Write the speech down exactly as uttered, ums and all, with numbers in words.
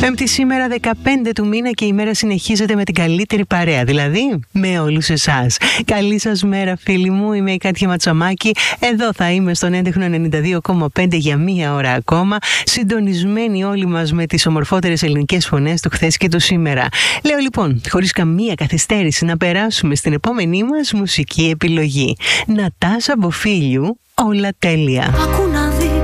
Πέμπτη σήμερα δεκαπέντε του μήνα και η μέρα συνεχίζεται με την καλύτερη παρέα, δηλαδή με όλους εσάς. Καλή σας μέρα φίλοι μου, είμαι η Κάτια Ματσαμάκη. Εδώ θα είμαι στον έντεχνο ενενήντα δύο κόμμα πέντε για μία ώρα ακόμα, συντονισμένοι όλοι μας με τις ομορφότερες ελληνικές φωνές του χθες και του σήμερα. Λέω λοιπόν, χωρίς καμία καθυστέρηση, να περάσουμε στην επόμενή μας μουσική επιλογή. Νατάσα Μποφίλιου, όλα τέλεια.